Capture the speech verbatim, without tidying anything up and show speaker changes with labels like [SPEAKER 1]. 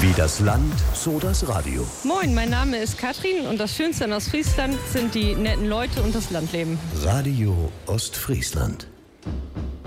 [SPEAKER 1] Wie das Land, so das Radio.
[SPEAKER 2] Moin, mein Name ist Katrin und das Schönste an Ostfriesland sind die netten Leute und das Landleben.
[SPEAKER 1] Radio Ostfriesland.